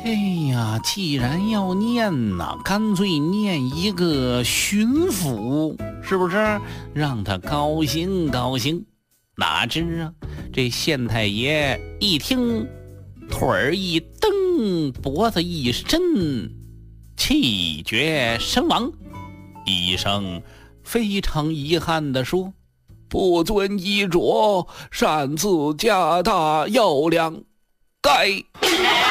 哎呀，既然要念呐，干脆念一个巡抚，是不是？让他高兴高兴。哪知啊，这县太爷一听，腿儿一蹬，脖子一伸，气绝身亡。医生非常遗憾地说：“不遵医嘱，擅自加大药量，该。”